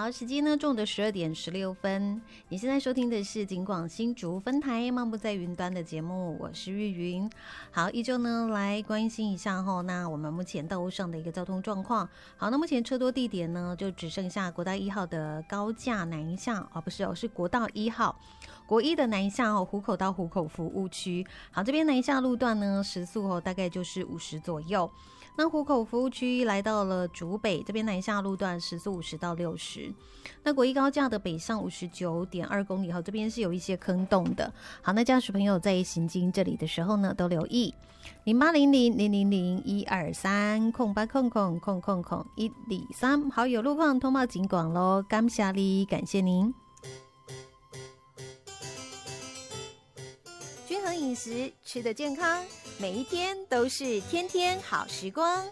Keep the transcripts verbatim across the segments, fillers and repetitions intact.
好，时间呢中午的十二点十六分，你现在收听的是警广新竹分台漫步在云端的节目，我是玉云。好，依旧呢来关心一下哈，那我们目前道路上的一个交通状况。好，那目前车多地点呢就只剩下国道一号的高架南向哦，不是哦，是国道一号。国一的南下哦，湖口到湖口服务区。好，这边南下路段呢，时速哦大概就是五十左右。那湖口服务区来到了竹北这边南下路段，时速五十到六十。那国一高架的北上五十九点二公里后，这边是有一些坑洞的。好，那驾驶朋友在行经这里的时候呢，都留意零八零零零零零一二三空八空空空空空一二三。好，有路况通报警广咯，感谢你，感谢您。均衡饮食，吃得健康，每一天都是天天好时光。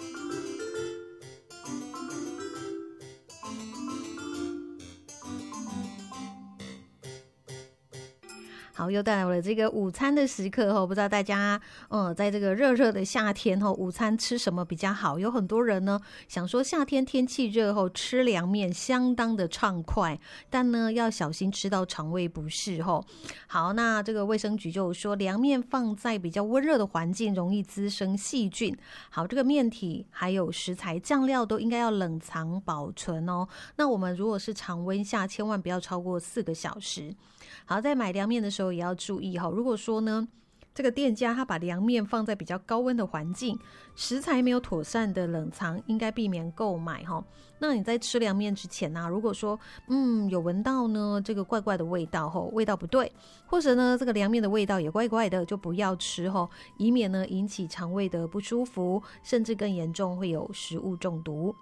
好，又带来了这个午餐的时刻哦，不知道大家嗯，在这个热热的夏天哦，午餐吃什么比较好？有很多人呢想说夏天天气热后吃凉面相当的畅快，但呢要小心吃到肠胃不适哦。好，那这个卫生局就说凉面放在比较温热的环境容易滋生细菌。好，这个面体还有食材酱料都应该要冷藏保存哦。那我们如果是常温下，千万不要超过四个小时。好，在买凉面的时候也要注意哈。如果说呢，这个店家他把凉面放在比较高温的环境，食材没有妥善的冷藏，应该避免购买哈。那你在吃凉面之前呢、啊，如果说嗯有闻到呢这个怪怪的味道吼，味道不对，或者呢这个凉面的味道也怪怪的，就不要吃吼，以免呢引起肠胃的不舒服，甚至更严重会有食物中毒。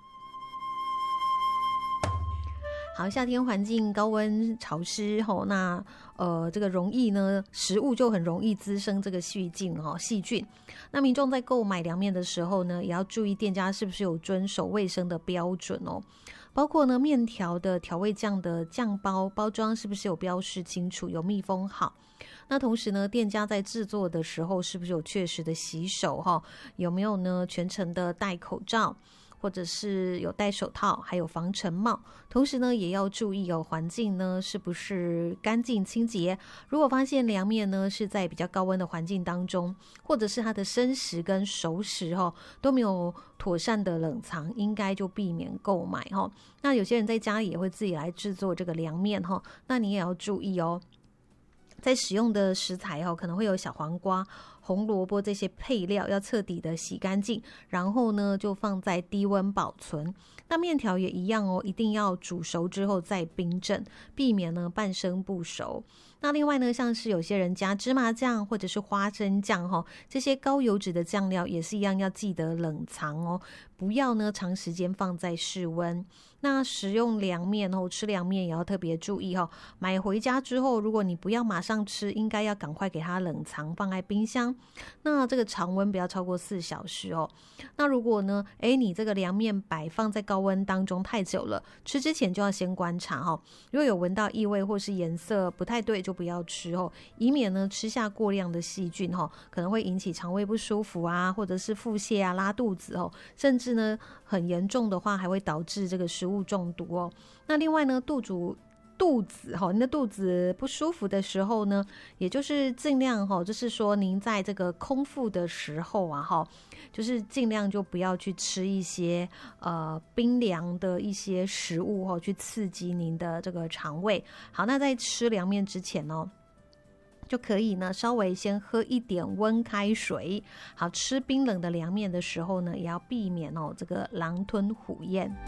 好，夏天环境高温潮湿吼，那呃这个容易呢，食物就很容易滋生这个细菌哦，细菌。那民众在购买凉面的时候呢，也要注意店家是不是有遵守卫生的标准哦，包括呢面条的调味酱的酱包包装是不是有标示清楚，有密封好。那同时呢，店家在制作的时候是不是有确实的洗手哈？有没有呢全程的戴口罩？或者是有戴手套，还有防尘帽。同时呢，也要注意哦，环境呢是不是干净清洁。如果发现凉面呢是在比较高温的环境当中，或者是它的生食跟熟食哦都没有妥善的冷藏，应该就避免购买哈。那有些人在家里也会自己来制作这个凉面哈，那你也要注意哦。在使用的食材哦，可能会有小黄瓜、红萝卜这些配料，要彻底的洗干净，然后呢就放在低温保存。那面条也一样哦，一定要煮熟之后再冰镇，避免呢半生不熟。那另外呢，像是有些人加芝麻酱或者是花生酱哈、哦，这些高油脂的酱料也是一样要记得冷藏哦，不要呢长时间放在室温。那食用凉面哦，吃凉面也要特别注意哦，买回家之后，如果你不要马上吃，应该要赶快给它冷藏，放在冰箱。那这个常温不要超过四小时哦。那如果呢，哎，你这个凉面摆放在高温当中太久了，吃之前就要先观察哈、哦，如果有闻到异味或是颜色不太对，就不要吃哦，以免呢吃下过量的细菌哈、哦，可能会引起肠胃不舒服啊，或者是腹泻啊、拉肚子哦，甚至呢很严重的话还会导致这个食物中毒哦。那另外呢，肚主肚子哈，您的肚子不舒服的时候呢，也就是尽量哈，就是说您在这个空腹的时候啊哈，就是尽量就不要去吃一些呃冰凉的一些食物哈，去刺激您的这个肠胃。好，那在吃凉面之前呢、哦。就可以呢，稍微先喝一点温开水。好，吃冰冷的凉面的时候呢，也要避免哦这个狼吞虎咽。